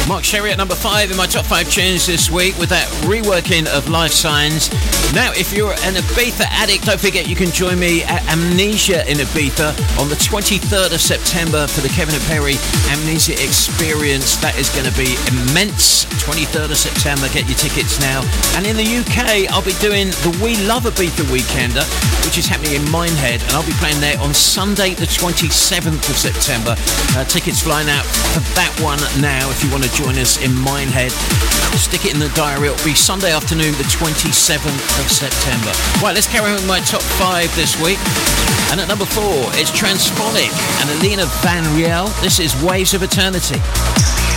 Mark Sherry at number 5 in my top 5 tunes this week with that reworking of Life Signs. Now, if you're an Ibiza addict, don't forget you can join me at Amnesia in Ibiza on the 23rd of September for the Kevin and Perry Amnesia Experience. That is going to be immense. 23rd of September, get your tickets now. And in the UK, I'll be doing the We Love Ibiza Weekender, which is happening in Minehead, and I'll be playing there on Sunday the 27th of September. Tickets flying out for that one now if you want to join us in Minehead. Stick it in the diary, it'll be Sunday afternoon the 27th of September. Right, let's carry on with my top 5 this week. And at number 4, it's Transphonic and Alina Van Riel. This is Waves of Eternity.